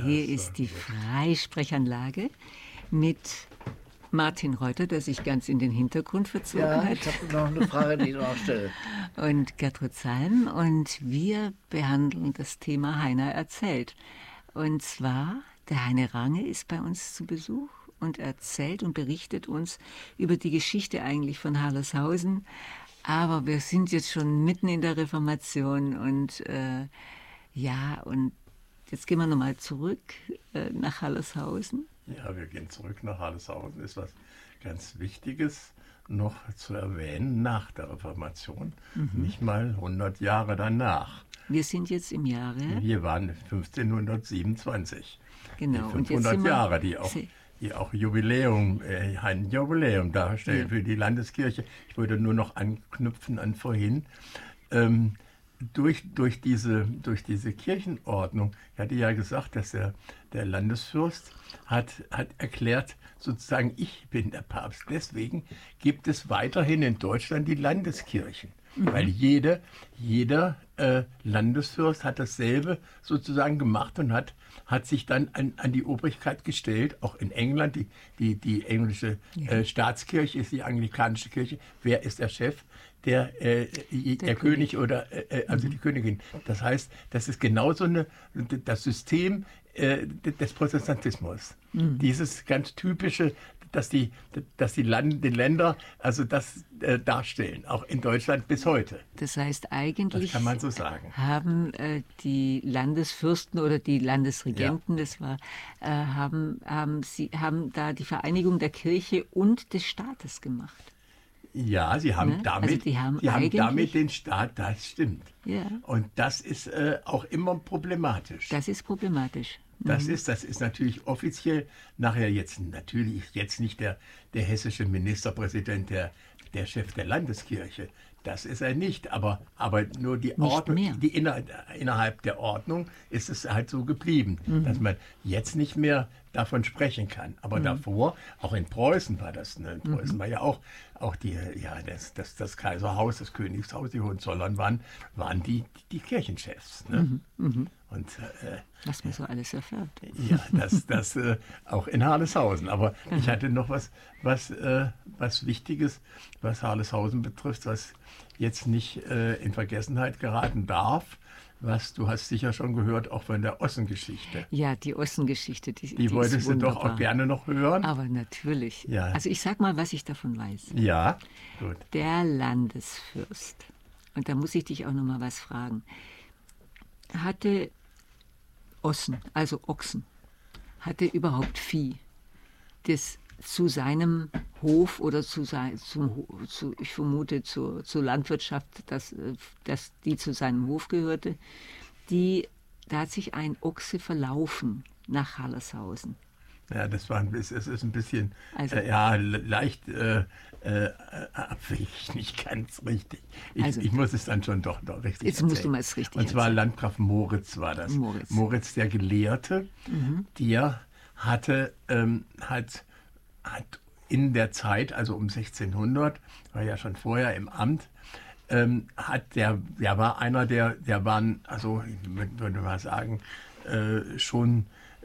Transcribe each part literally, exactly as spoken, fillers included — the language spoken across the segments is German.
hier ist die Freisprechanlage mit Martin Reuter, der sich ganz in den Hintergrund verzogen ja, hat. Ich habe noch eine Frage, die ich noch stelle. Und Gertrud Salm. Und wir behandeln das Thema Heiner erzählt. Und zwar, der Heine Range ist bei uns zu Besuch und erzählt und berichtet uns über die Geschichte eigentlich von Harleshausen. Aber wir sind jetzt schon mitten in der Reformation und äh, ja, und jetzt gehen wir nochmal zurück äh, nach Harleshausen. Ja, wir gehen zurück nach Harleshausen. Ist was ganz Wichtiges noch zu erwähnen nach der Reformation, mhm. nicht mal hundert Jahre danach. Wir sind jetzt im Jahre... Wir waren fünfzehnhundertsiebenundzwanzig. Genau. Die fünfhundert Jahre, die auch, die auch Jubiläum, äh, ein Jubiläum darstellen ja. für die Landeskirche. Ich würde nur noch anknüpfen an vorhin. Ähm, Durch, durch, diese, durch diese Kirchenordnung, ich hatte ja gesagt, dass der, der Landesfürst hat, hat erklärt, sozusagen, ich bin der Papst. Deswegen gibt es weiterhin in Deutschland die Landeskirchen. Mhm. Weil jede, jeder äh, Landesfürst hat dasselbe sozusagen gemacht und hat, hat sich dann an, an die Obrigkeit gestellt. Auch in England, die, die, die englische äh, Staatskirche ist die anglikanische Kirche. Wer ist der Chef? Der, äh, der, der König. König oder äh, also mhm. die Königin. Das heißt, das ist genauso eine, das System äh, des Protestantismus. Mhm. Dieses ganz typische, dass die, dass die, Land, die Länder also das äh, darstellen, auch in Deutschland bis heute. Das heißt, eigentlich das kann man so sagen. haben äh, die Landesfürsten oder die Landesregenten, ja. das war, äh, haben, haben, sie, haben da die Vereinigung der Kirche und des Staates gemacht. Ja, sie haben, ne? damit, also die haben, sie haben damit den Staat, das stimmt. Ja. Und das ist äh, auch immer problematisch. Das ist problematisch. Das mhm. ist, das ist natürlich offiziell nachher jetzt natürlich jetzt nicht der, der hessische Ministerpräsident, der, der Chef der Landeskirche. Das ist er nicht, aber, aber nur die nicht Ordnung, mehr. die inner, innerhalb der Ordnung ist es halt so geblieben, mhm. dass man jetzt nicht mehr davon sprechen kann. Aber mhm. davor, auch in Preußen war das, ne? In Preußen mhm. war ja auch, auch die, ja, das, das, das Kaiserhaus, das Königshaus, die Hohenzollern waren, waren die, die Kirchenchefs. Ne? Mhm. Mhm. Und, äh, was man so alles erfährt. Ja, das, das äh, auch in Harleshausen. Aber mhm. ich hatte noch was, was, äh, was Wichtiges, was Harleshausen betrifft, was jetzt nicht äh, in Vergessenheit geraten darf. Was, du hast sicher schon gehört, auch von der Ossengeschichte. Ja, die Ossengeschichte, die, die, die wolltest ist du doch auch gerne noch hören. Aber natürlich. Ja. Also ich sag mal, was ich davon weiß. Ja, gut. Der Landesfürst, und da muss ich dich auch noch mal was fragen, hatte Ossen, also Ochsen, hatte überhaupt Vieh, das zu seinem Hof oder zu, sein, zum, zu ich vermute zur, zur Landwirtschaft, dass, dass die zu seinem Hof gehörte, die, da hat sich ein Ochse verlaufen nach Harleshausen. Ja, das war ein bisschen, es ist ein bisschen, also, äh, ja, leicht äh, äh, abwegig, nicht ganz richtig. Ich, also, ich muss es dann schon doch, doch richtig Jetzt erzählen. musst du mal es richtig Und zwar erzählen. Landgraf Moritz war das. Moritz, Moritz der Gelehrte, mhm. der hatte, ähm, hat, hat in der Zeit, also um sechzehnhundert, war ja schon vorher im Amt, ähm, hat der, der war einer der, der waren, also ich würde mal sagen, äh, schon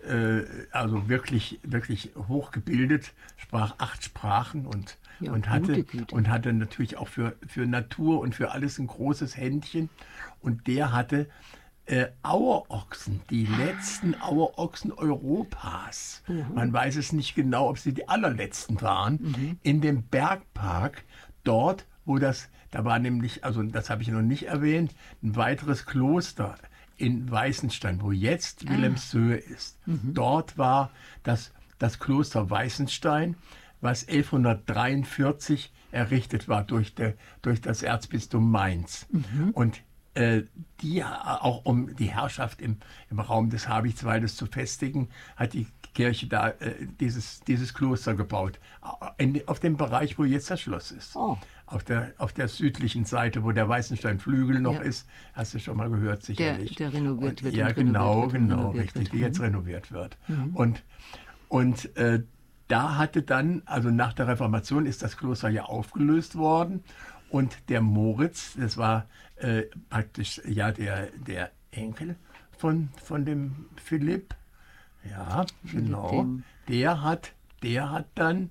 also wirklich, wirklich hochgebildet, sprach acht Sprachen und, ja, und, hatte, und hatte natürlich auch für, für Natur und für alles ein großes Händchen. Und der hatte äh, Auerochsen, die letzten Auerochsen Europas. Mhm. Man weiß es nicht genau, ob sie die allerletzten waren, mhm. in dem Bergpark dort, wo das, da war nämlich, also das habe ich noch nicht erwähnt, ein weiteres Kloster in Weißenstein, wo jetzt ah. Wilhelmshöhe ist. Mhm. Dort war das, das Kloster Weißenstein, was elfhundertdreiundvierzig errichtet war durch, de, durch das Erzbistum Mainz. Mhm. Und äh, die, auch um die Herrschaft im, im Raum des Habichtswaldes zu festigen, hat die Kirche da äh, dieses, dieses Kloster gebaut. In, auf dem Bereich, wo jetzt das Schloss ist. Oh. Auf der, auf der südlichen Seite, wo der Weißenstein-Flügel noch ja. ist, hast du schon mal gehört, sicherlich. Der, der renoviert wird. Und, ja, genau, wird, genau, richtig, wird. die jetzt renoviert wird. Mhm. Und, und äh, da hatte dann, also nach der Reformation ist das Kloster ja aufgelöst worden und der Moritz, das war äh, praktisch ja der, der Enkel von, von dem Philipp, Ja, genau. Den- Der hat, der hat dann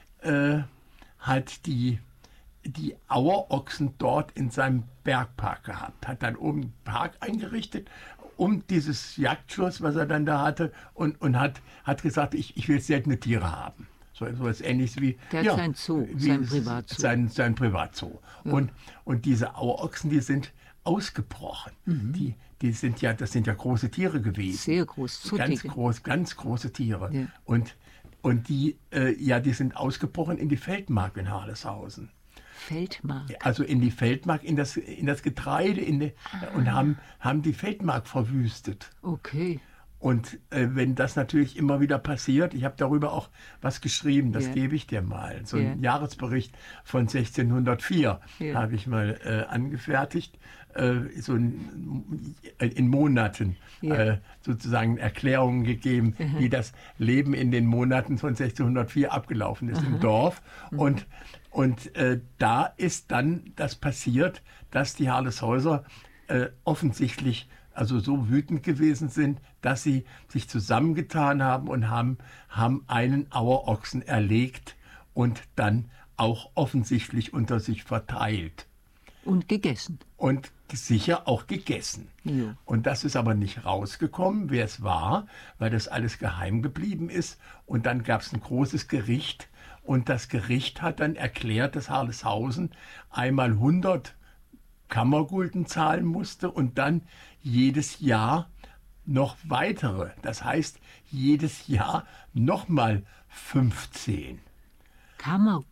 äh, hat die, die Auerochsen dort in seinem Bergpark gehabt. Hat dann oben einen Park eingerichtet, um dieses Jagdschloss, was er dann da hatte, und, und hat, hat gesagt, ich, ich will seltene Tiere haben. So etwas Ähnliches wie, Der hat sein Zoo, sein Privatzoo. Sein, sein Privatzoo. Ja. Und, und diese Auerochsen, die sind ausgebrochen. Die, die sind ja, das sind ja große Tiere gewesen. Sehr groß, so Ganz dicke. groß, ganz große Tiere. Ja. Und, und die, äh, ja, die sind ausgebrochen in die Feldmark in Harleshausen. Feldmark. Also in die Feldmark, in das, in das Getreide in die, und haben, haben die Feldmark verwüstet. Okay. Und äh, wenn das natürlich immer wieder passiert, ich habe darüber auch was geschrieben, das Ja. gebe ich dir mal. So Ja. ein Jahresbericht von sechzehnhundertvier Ja. habe ich mal äh, angefertigt, äh, so in, in Monaten Ja. äh, sozusagen Erklärungen gegeben, wie das Leben in den Monaten von sechzehnhundertvier abgelaufen ist im Dorf. Und, und äh, da ist dann das passiert, dass die Harleshäuser äh, offensichtlich also so wütend gewesen sind, dass sie sich zusammengetan haben und haben, haben einen Auerochsen erlegt und dann auch offensichtlich unter sich verteilt Und gegessen. und sicher auch gegessen. Ja. Und das ist aber nicht rausgekommen, wer es war, weil das alles geheim geblieben ist. Und dann gab es ein großes Gericht und das Gericht hat dann erklärt, dass Harleshausen einmal hundert Kammergulden zahlen musste und dann jedes Jahr noch weitere. Das heißt, jedes Jahr nochmal fünfzehn Kammergulden,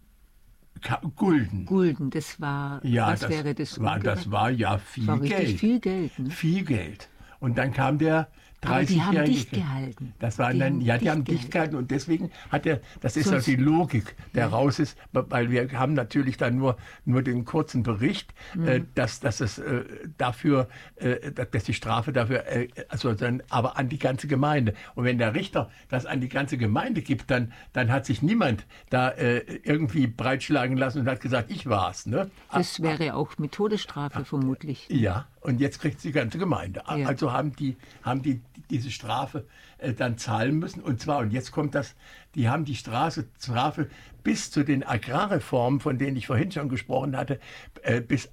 Ka Gulden. das war, Ja, was das wäre das? war, das umgerechnet? war ja viel war richtig Geld. viel Geld. Ne? Viel Geld. Und dann kam der Aber die haben dreißigjährige dicht gehalten. Das war Die dann, haben ja, die dicht haben dicht gehalten und deswegen hat er, das ist ja Sonst- die Logik, der raus ist, weil wir haben natürlich dann nur, nur den kurzen Bericht, Mhm. äh, dass, dass es äh, dafür, äh, dass die Strafe dafür, äh, also dann, aber an die ganze Gemeinde. Und wenn der Richter das an die ganze Gemeinde gibt, dann, dann hat sich niemand da äh, irgendwie breitschlagen lassen und hat gesagt, ich war's, ne? Das wäre auch mit Todesstrafe vermutlich. Ja, und jetzt kriegt die ganze Gemeinde. A- Ja. Also haben die, haben die diese Strafe äh, dann zahlen müssen. Und zwar, und jetzt kommt das, die haben die Straße, Strafe bis zu den Agrarreformen, von denen ich vorhin schon gesprochen hatte, äh, bis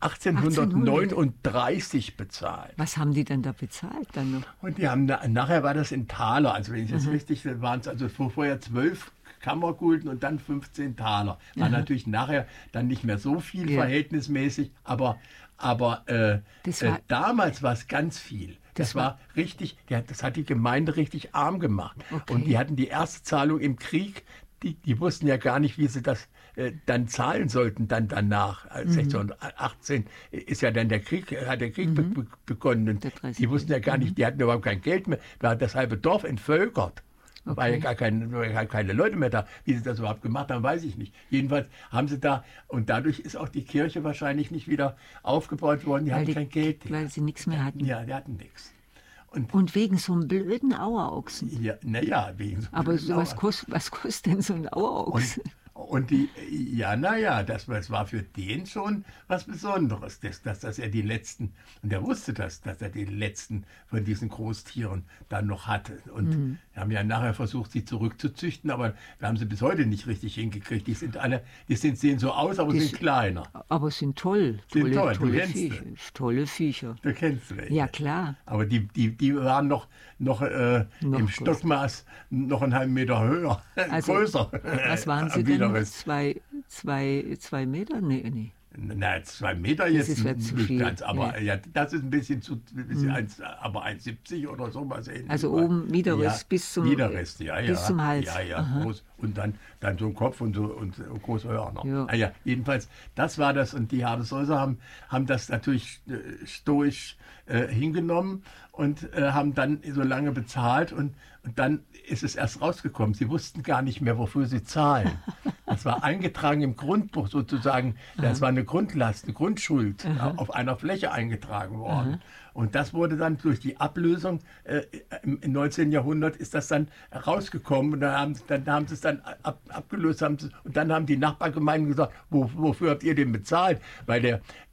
achtzehnhundertneununddreißig bezahlt. Was haben die denn da bezahlt dann noch? Und die haben, na- nachher war das in Taler, also wenn ich Mhm. das richtig, waren es also vor- vorher zwölf Kammergulden und dann fünfzehn Taler. War natürlich nachher dann nicht mehr so viel Ja. verhältnismäßig, aber, aber äh, Das äh, war- damals war es ganz viel. Das, Das war, war- richtig, ja, das hat die Gemeinde richtig arm gemacht. Okay. Und die hatten die erste Zahlung im Krieg, die, die wussten ja gar nicht, wie sie das äh, dann zahlen sollten, dann danach. Äh, Mhm. sechzehnhundertachtzehn ist ja dann der Krieg, äh, hat der Krieg be be begonnen. Und Der die dreißigjährige. wussten ja gar nicht, die hatten überhaupt kein Geld mehr. Da war das halbe Dorf entvölkert. Da war ja Okay. gar kein, gar keine Leute mehr da. Wie sie das überhaupt gemacht haben, weiß ich nicht. Jedenfalls haben sie da, und dadurch ist auch die Kirche wahrscheinlich nicht wieder aufgebaut worden. Die Weil hatten die- kein Geld. weil sie nichts mehr hatten. Ja, die hatten nichts. Und Und wegen so einem blöden Auerochsen. ja, naja, wegen so Aber so, was, Sauer. kost, was kostet denn so ein Auerochsen? Und, und die, ja, naja, das, das war für den schon was Besonderes, dass, dass, dass er die letzten, und er wusste das, dass er die letzten von diesen Großtieren dann noch hatte. Und Mhm. wir haben ja nachher versucht, sie zurückzuzüchten, aber wir haben sie bis heute nicht richtig hingekriegt. Die sind alle, die sind, sehen so aus, aber Die sind sind- kleiner. Aber sind toll. Sind Tolle, toll, du tolle, kennst Viecher, tolle Viecher. Du kennst welche. Ja, klar. Aber die, die, die waren noch, noch, äh, Noch im größer. Stockmaß noch einen halben Meter höher, Also, größer. Was waren sie Am denn? Widerrist. Zwei, zwei, zwei Meter? Nee, nee. Na, zwei Meter jetzt ist ja zu nicht viel, ganz, aber ja. ja. das ist ein bisschen zu, ein bisschen eins, aber eins siebzig oder so was ähnliches. Also oben Widerrist ja, bis zum- Widerrist, ja, ja. bis zum Hals. Ja, ja, Aha. groß. Und dann, dann so ein Kopf und so und große Hörner. Ja. Ah, ja, jedenfalls, das war das und die Hardeshäuser haben, haben das natürlich äh, stoisch äh, hingenommen und äh, haben dann so lange bezahlt und, und dann ist es erst rausgekommen. Sie wussten gar nicht mehr, wofür sie zahlen. Das war eingetragen im Grundbuch sozusagen. Das war eine Grundlast, eine Grundschuld auf einer Fläche eingetragen worden. Und das wurde dann durch die Ablösung äh, im, im neunzehnten Jahrhundert ist das dann rausgekommen und dann haben, dann haben sie es dann ab, abgelöst haben sie, und dann haben die Nachbargemeinden gesagt, wo, wofür habt ihr den bezahlt? Weil der,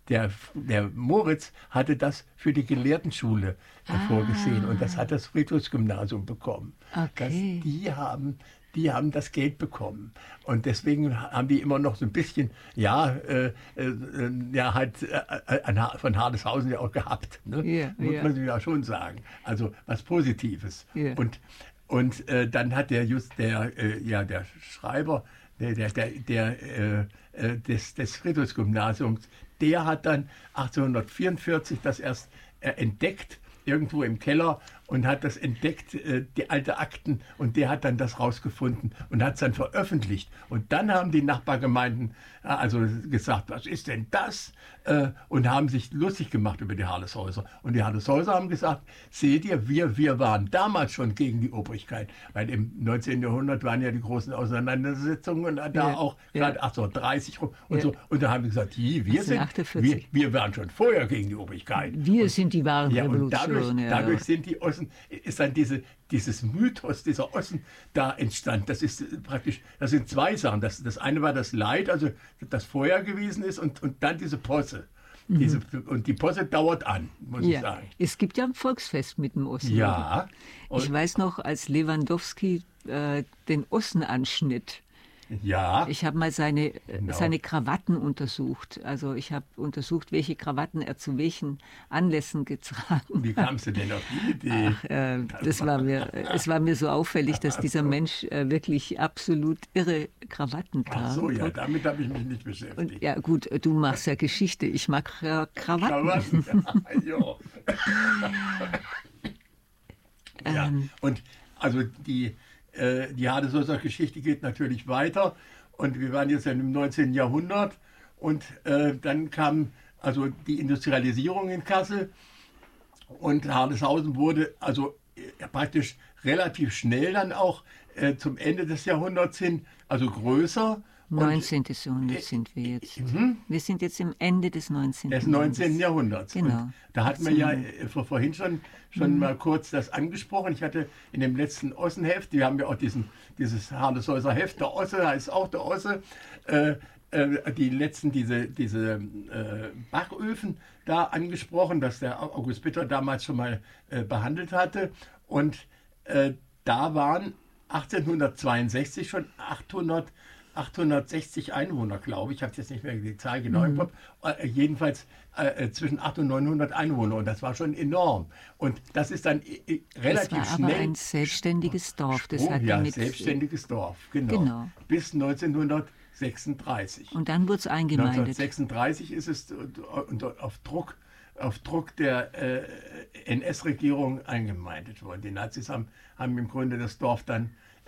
der, der Moritz hatte das für die Gelehrtenschule ah. vorgesehen und das hat das Friedrichsgymnasium bekommen. Okay. Das, die haben die haben das Geld bekommen. Und deswegen haben die immer noch so ein bisschen, ja, äh, äh, ja halt äh, von Hardeshausen ja auch gehabt. Ne? Yeah, Muss yeah. man sich ja schon sagen. Also was Positives. Yeah. Und, und äh, dann hat der just der, äh, ja, der Schreiber der, der, der, der äh, des, des Friedrichsgymnasiums, der hat dann achtzehnhundertvierundvierzig das erst äh, entdeckt, irgendwo im Keller, und hat das entdeckt, äh, die alte Akten, und der hat dann das rausgefunden und hat es dann veröffentlicht. Und dann haben die Nachbargemeinden äh, also gesagt, was ist denn das? Äh, und haben sich lustig gemacht über die Hardeshäuser. Und die Hardeshäuser haben gesagt, seht ihr, wir, wir waren damals schon gegen die Obrigkeit, weil im neunzehnten Jahrhundert waren ja die großen Auseinandersetzungen da ja, auch, gerade ja. achtzehnhundertdreißig rum und ja. so. Und da haben sie gesagt, die, wir, sind, wir, wir waren schon vorher gegen die Obrigkeit. Wir und, sind die wahren ja, Revolutionen. Und dadurch, ja. dadurch sind die Ossen, ist dann diese, dieses Mythos dieser Ossen da entstanden. Das ist praktisch, das sind zwei Sachen. Das, das eine war das Leid, also das vorher gewesen ist, und, und dann diese Posse. Mhm. Diese, und die Posse dauert an, muss ja. ich sagen. Es gibt ja ein Volksfest mit dem Ossen. Ja. Ich weiß noch, als Lewandowski äh, den Ossen anschnitt. Ja. Ich habe mal seine, genau. seine Krawatten untersucht. Also ich habe untersucht, welche Krawatten er zu welchen Anlässen getragen Wie kamst du denn auf die Idee? Ach, äh, das war mir, es war mir so auffällig, dass dieser Mensch äh, wirklich absolut irre Krawatten trug. Ach so, ja, damit habe ich mich nicht beschäftigt. Und, ja gut, du machst ja Geschichte, ich mag äh, Krawatten. Krawatten, ja. ja. Ähm, Und also die... Die Hardeshäuser Geschichte geht natürlich weiter, und wir waren jetzt im neunzehnten Jahrhundert, und äh, dann kam also die Industrialisierung in Kassel, und Hardeshausen wurde also äh, praktisch relativ schnell dann auch äh, zum Ende des Jahrhunderts hin also größer. neunzehnten. Jahrhundert sind wir jetzt. Mhm. Wir sind jetzt im Ende des neunzehnten. Des neunzehnten Jahrhunderts. Genau. Und da hatten wir ja äh, vorhin schon, schon mhm. mal kurz das angesprochen. Ich hatte in dem letzten Ossenheft, wir haben ja auch diesen, dieses Hardeshäuser Heft, der Osse, da ist auch der Osse, äh, äh, die letzten, diese, diese äh, Bachöfen da angesprochen, dass der August Bitter damals schon mal äh, behandelt hatte. Und äh, da waren achtzehnhundertzweiundsechzig schon achthundertsechzig Einwohner, glaube ich. Ich habe jetzt nicht mehr die Zahl genau mhm. im Kopf. Äh, jedenfalls äh, zwischen achthundert und neunhundert Einwohner. Und das war schon enorm. Und das ist dann äh, relativ das war schnell. Aber ein selbstständiges Dorf. Das Sprung, hat ja, mit selbstständiges Dorf, genau. genau. Bis neunzehnhundertsechsunddreißig. Und dann wurde es eingemeindet. neunzehnhundertsechsunddreißig ist es auf Druck, auf Druck der äh, N S-Regierung eingemeindet worden. Die Nazis haben, haben im Grunde das Dorf dann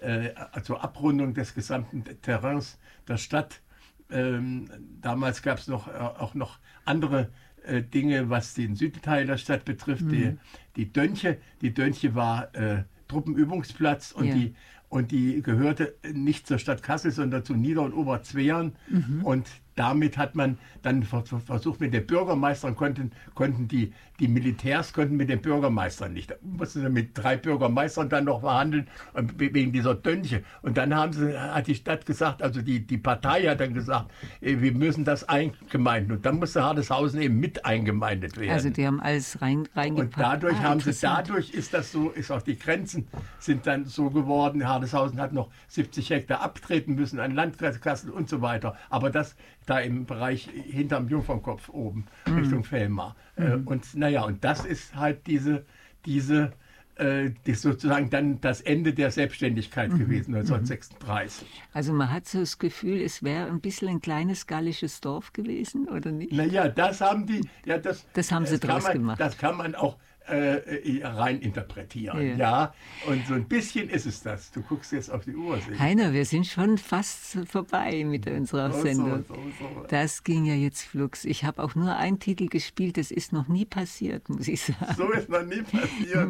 zur Abrundung des gesamten Terrains der Stadt. Ähm, damals gab es noch, äh, auch noch andere äh, Dinge, was den Südteil der Stadt betrifft. Mhm. Die, die Dönche, die Dönche war äh, Truppenübungsplatz, und, ja. die, und die gehörte nicht zur Stadt Kassel, sondern zu Nieder- und Oberzwehern. Mhm. Und damit hat man dann versucht, mit den Bürgermeistern konnten, konnten die, die Militärs konnten mit den Bürgermeistern nicht. Da mussten sie mit drei Bürgermeistern dann noch verhandeln, wegen dieser Dönche. Und dann haben sie, hat die Stadt gesagt, also die, die Partei hat dann gesagt, wir müssen das eingemeinden. Und dann musste Hardeshausen eben mit eingemeindet werden. Also die haben alles rein, reingepackt. Und dadurch ah, haben sie, dadurch ist das so, ist auch die Grenzen sind dann so geworden. Hardeshausen hat noch siebzig Hektar abtreten müssen an Landkreis Kassel und so weiter. Aber das da im Bereich hinterm Jungfernkopf oben, mhm. Richtung Fellmar. Mhm. Und naja, und das ist halt diese, diese äh, die sozusagen dann das Ende der Selbstständigkeit mhm. gewesen, neunzehnhundertsechsunddreißig. Also man hat so das Gefühl, es wäre ein bisschen ein kleines gallisches Dorf gewesen, oder nicht? Naja, das haben die, ja das, das haben sie das draus man, gemacht. Das kann man auch äh, rein interpretieren. Ja. ja, und so ein bisschen ist es das. Du guckst jetzt auf die Uhr. Heiner, wir sind schon fast vorbei mit unserer so, Sendung. So, so, so. Das ging ja jetzt flugs. Ich habe auch nur einen Titel gespielt, das ist noch nie passiert, muss ich sagen. So ist noch nie passiert.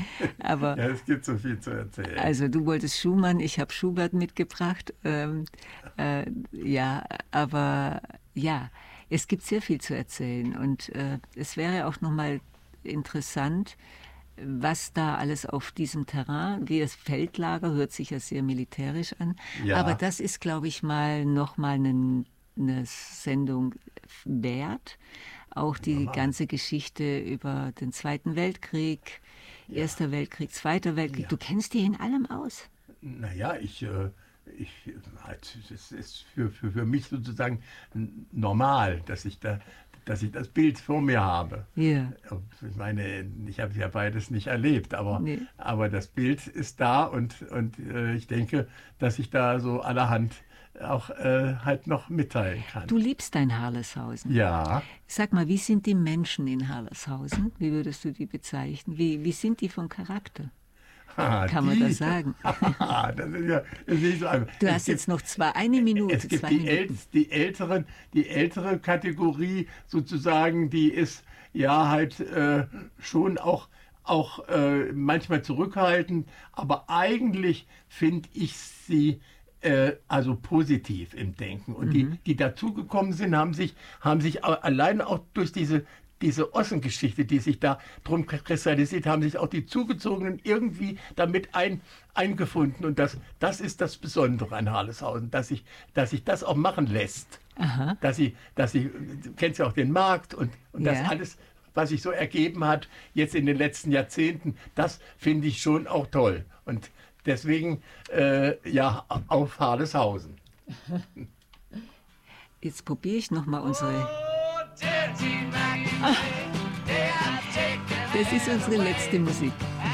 Aber, ja, es gibt so viel zu erzählen. Also du wolltest Schumann, ich habe Schubert mitgebracht. Ähm, äh, ja, aber ja, es gibt sehr viel zu erzählen. Und äh, es wäre auch noch mal interessant, was da alles auf diesem Terrain, wie das Feldlager, hört sich ja sehr militärisch an, ja. aber das ist, glaube ich, mal noch mal ein eine Sendung wert. Auch die ganze Geschichte über den Zweiten Weltkrieg, ja. Erster Weltkrieg, Zweiter Weltkrieg. Ja. Du kennst dich in allem aus. Naja, ich, äh, ich, es ist für, für, für mich sozusagen normal, dass ich, da, dass ich das Bild vor mir habe. Ja. Ich meine, ich habe ja beides nicht erlebt, aber, nee. aber das Bild ist da und, und äh, ich denke, dass ich da so allerhand auch äh, halt noch mitteilen kann. Du liebst dein Harleshausen. Ja. Sag mal, wie sind die Menschen in Harleshausen? Wie würdest du die bezeichnen? Wie, wie sind die vom Charakter? Ah, Kann die? man das sagen? das ist ja, das ist nicht so einfach. Du es hast gibt, jetzt noch zwei, eine Minute. Es gibt zwei die, äl die, älteren, die ältere Kategorie sozusagen, die ist ja halt äh, schon auch, auch äh, manchmal zurückhaltend, aber eigentlich finde ich sie also positiv im Denken. Und mhm. die, die dazugekommen sind, haben sich, haben sich allein auch durch diese, diese Ossengeschichte, die sich da drum kristallisiert, haben sich auch die Zugezogenen irgendwie damit ein, eingefunden. Und das, das ist das Besondere an Harleshausen, dass sich, dass sich das auch machen lässt. Aha. Dass sie, dass sie, du kennst ja auch den Markt und, und ja. das alles, was sich so ergeben hat, jetzt in den letzten Jahrzehnten, das finde ich schon auch toll. Und deswegen, äh, ja, auf Harleshausen. Jetzt probiere ich nochmal unsere... Ah, das ist unsere letzte Musik.